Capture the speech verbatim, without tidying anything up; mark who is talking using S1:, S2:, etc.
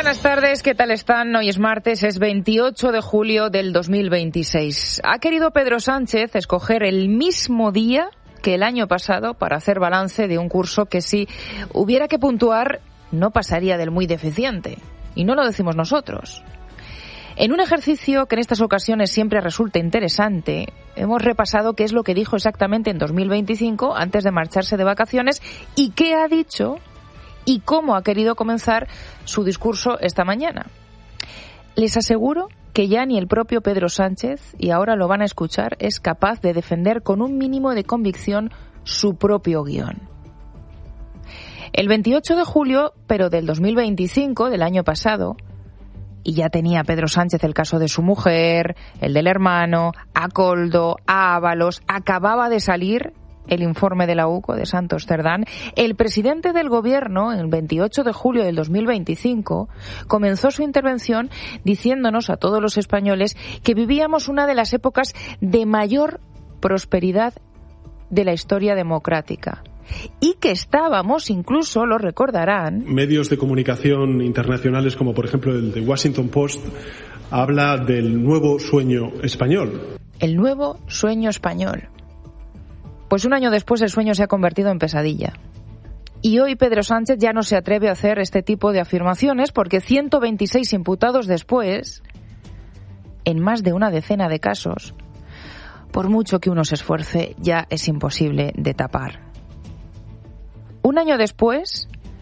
S1: buenas tardes, ¿qué tal están? Hoy es martes, es veintiocho de julio del dos mil veintiséis. Ha querido Pedro Sánchez escoger el mismo día que el año pasado para hacer balance de un curso que, si hubiera que puntuar, no pasaría del muy deficiente. Y no lo decimos nosotros. En un ejercicio que en estas ocasiones siempre resulta interesante, hemos repasado qué es lo que dijo exactamente en dos mil veinticinco antes de marcharse de vacaciones y qué ha dicho y cómo ha querido comenzar su discurso esta mañana. Les aseguro que ya ni el propio Pedro Sánchez, y ahora lo van a escuchar, es capaz de defender con un mínimo de convicción su propio guión. El veintiocho de julio, pero del dos mil veinticinco, del año pasado, y ya tenía Pedro Sánchez el caso de su mujer, el del hermano, a Koldo, a Ábalos, acababa de salir el informe de la UCO de Santos Cerdán. El presidente del gobierno, el veintiocho de julio del dos mil veinticinco, comenzó su intervención diciéndonos a todos los españoles que vivíamos una de las épocas de mayor prosperidad de la historia democrática. Y que estábamos, incluso lo recordarán,
S2: medios de comunicación internacionales como por ejemplo el de Washington Post habla del nuevo sueño español.
S1: El nuevo sueño español. Pues un año después el sueño se ha convertido en pesadilla. Y hoy Pedro Sánchez ya no se atreve a hacer este tipo de afirmaciones porque ciento veintiséis imputados después, en más de una decena de casos, por mucho que uno se esfuerce, ya es imposible de tapar. Un año después,